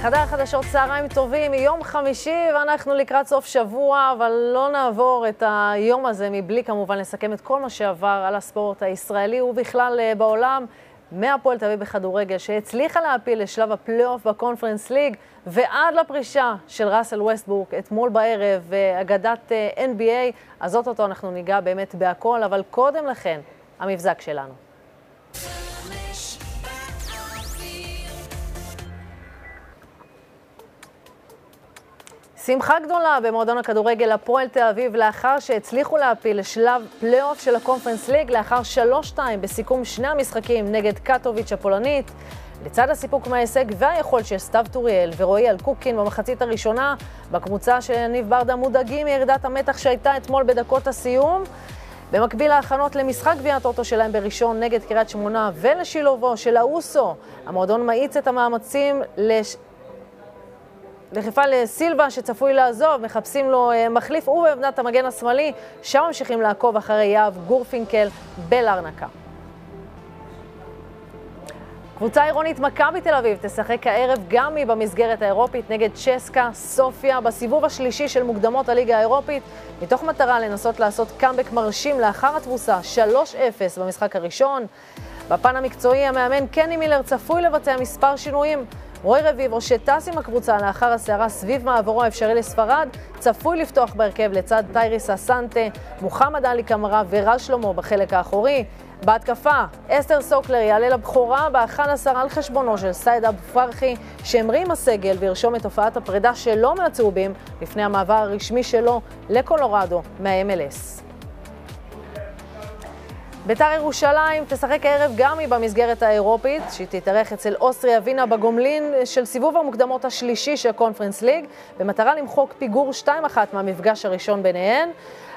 בחדר החדשות צהריים טובים, יום חמישי ואנחנו לקראת סוף שבוע, אבל לא נעבור את היום הזה מבלי כמובן לסכם את כל מה שעבר על הספורט הישראלי ובכלל בעולם. מהפועל תל אביב בכדורגל שהצליחה להפיל לשלב הפלייאוף בקונפרנס ליג ועד לפרישה של ראסל ווסטברוק אתמול בערב אגדת NBA. אז אותו אנחנו ניגע באמת בהכל, אבל קודם לכן המבזק שלנו. שמחה גדולה במועדון הכדורגל הפועל תל אביב לאחר שהצליחו להפיל לשלב פלייאוף של הקונפרנס ליג לאחר 3-2 בסיכום שני המשחקים נגד קטוביץ' הפולנית. לצד הסיפוק מההישג והיכולת של סתיו טוריאל ורועי אלקוקין במחצית הראשונה, בקבוצה של יניב ברדה מודאגים מירידת המתח שהייתה אתמול בדקות הסיום. במקביל להכנות למשחק גביע הטוטו שלהם בראשון נגד קריית שמונה ולשילובו של האוסו, המועדון מאיץ את המאמצים לחיפה לסילבה שצפוי לעזוב, מחפשים לו מחליף ובעמדת המגן השמאלי, שם ממשיכים לעקוב אחרי יאב גורפינקל בלרנקה. קבוצה עירונית מכבי תל אביב תשחק הערב גם היא במסגרת האירופית נגד צ'סקה סופיה בסיבוב השלישי של מוקדמות הליגה האירופית, מתוך מטרה לנסות לעשות קאמבק מרשים לאחר התבוסה 3-0 במשחק הראשון. בפן המקצועי המאמן קני מילר צפוי לבצע מספר שינויים. רוי רביבו שטס עם הקבוצה לאחר הסערה סביב מעברו האפשרי לספרד, צפוי לפתוח בהרכב לצד טייריס אסנטה, מוחמד עלי קמרה ורז שלמה בחלק האחורי. בהתקפה, אסתר סוקלר יעלה לבחורה ב-11 על חשבונו של סייד אבו פרחי, שהמרים הסגל וירשום את הופעת הפרידה שלו מהצהובים לפני המעבר הרשמי שלו לקולורדו מה-MLS. בית"ר ירושלים תשחק הערב גם היא במסגרת האירופית, שהיא תתארח אצל אוסטריה ווינה בגומלין של סיבוב המוקדמות השלישי של קונפרנס ליג, במטרה למחוק פיגור 2-1 מהמפגש הראשון ביניהן.